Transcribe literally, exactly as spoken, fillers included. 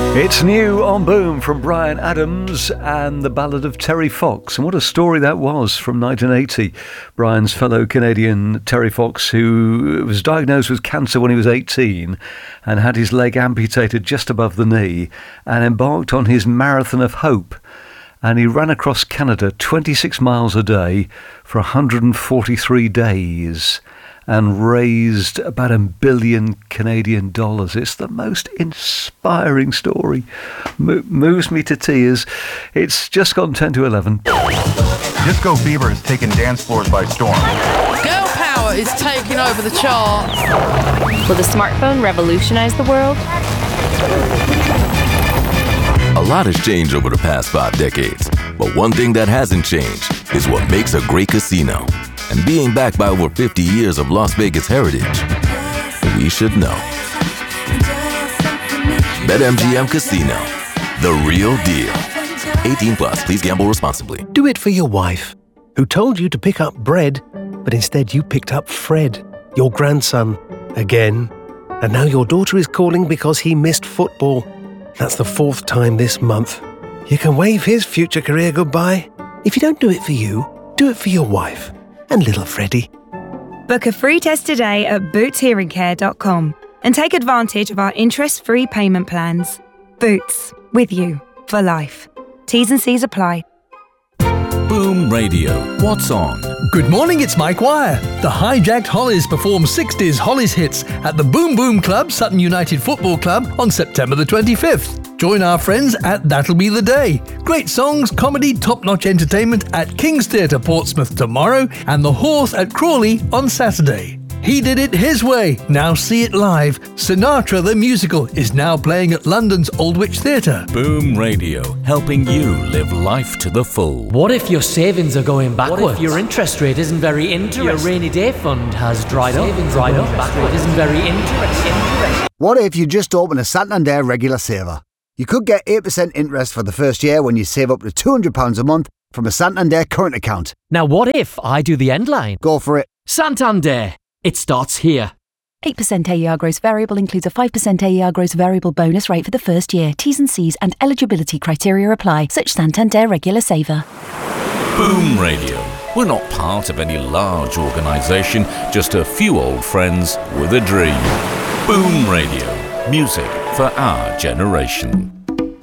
It's new on Boom from Bryan Adams and the Ballad of Terry Fox. And what a story that was from nineteen eighty. Bryan's fellow Canadian Terry Fox, who was diagnosed with cancer when he was eighteen and had his leg amputated just above the knee, and embarked on his Marathon of Hope. And he ran across Canada twenty-six miles a day for one hundred forty-three days. And raised about a billion Canadian dollars. It's the most inspiring story. Mo- moves me to tears. It's just gone ten to eleven. Disco fever has taken dance floors by storm. Girl power is taking over the charts. Will the smartphone revolutionize the world? A lot has changed over the past five decades, but one thing that hasn't changed is what makes a great casino. And being backed by over fifty years of Las Vegas heritage, we should know. BetMGM Casino, the real deal. eighteen plus, please gamble responsibly. Do it for your wife, who told you to pick up bread, but instead you picked up Fred, your grandson, again. And now your daughter is calling because he missed football. That's the fourth time this month. You can wave his future career goodbye. If you don't do it for you, do it for your wife. And little Freddie. Book a free test today at boots hearing care dot com and take advantage of our interest-free payment plans. Boots, with you for life. T's and C's apply. Boom Radio. What's on? Good morning, it's Mike Wire. The Hijacked Hollies perform sixties Hollies hits at the Boom Boom Club, Sutton United Football Club, on September the twenty-fifth. Join our friends at That'll Be the Day. Great songs, comedy, top-notch entertainment at King's Theatre, Portsmouth tomorrow, and The Horse at Crawley on Saturday. He did it his way. Now see it live. Sinatra the Musical is now playing at London's Aldwych Theatre. Boom Radio, helping you live life to the full. What if your savings are going backwards? What if your interest rate isn't very interesting? Your rainy day fund has dried up. Savings dried up. Backward isn't very interesting. What if you just open a Santander regular saver? You could get eight percent interest for the first year when you save up to two hundred pounds a month from a Santander current account. Now what if I do the end line? Go for it. Santander. It starts here. eight percent A E R gross variable includes a five percent A E R gross variable bonus rate for the first year. T's and C's and eligibility criteria apply. Such Santander regular saver. Boom Radio. We're not part of any large organisation, just a few old friends with a dream. Boom Radio. Music for our generation.